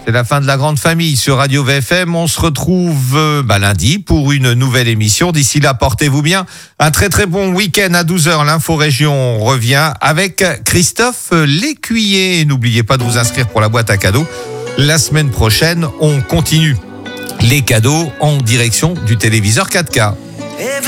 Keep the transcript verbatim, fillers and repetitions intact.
C'est la fin de la grande famille sur Radio V F M. On se retrouve euh, bah, lundi pour une nouvelle émission. D'ici là, portez-vous bien. Un très très bon week-end à douze heures. L'Info-Région revient avec Christophe Lécuyer. N'oubliez pas de vous inscrire pour la boîte à cadeaux. La semaine prochaine, on continue les cadeaux en direction du téléviseur quatre K.